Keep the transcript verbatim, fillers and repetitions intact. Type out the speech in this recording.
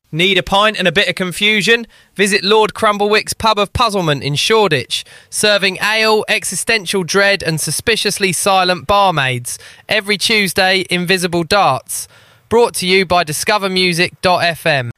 Need a pint and a bit of confusion? Visit Lord Crumblewick's Pub of Puzzlement in Shoreditch, serving ale, existential dread and suspiciously silent barmaids. Every Tuesday, Invisible Darts. Brought to you by discover music dot f m.